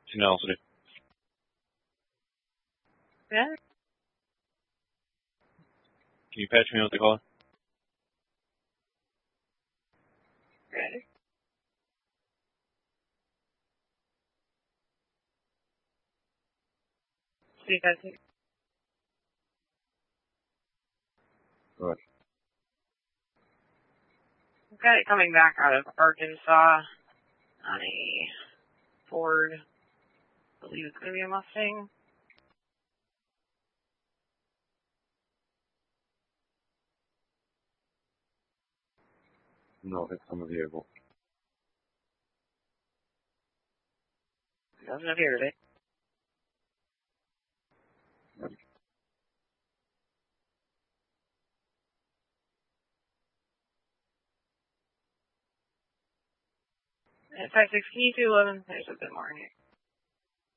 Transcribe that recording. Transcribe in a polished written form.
Tenacity. Yeah. Can you patch me with the caller? Ready. See that's it. Right. I've got it coming back out of Arkansas on a Ford. I believe it's going to be a Mustang. No, it's on the vehicle. Doesn't appear to be. At 5-6, can you do 11? There's a bit more here.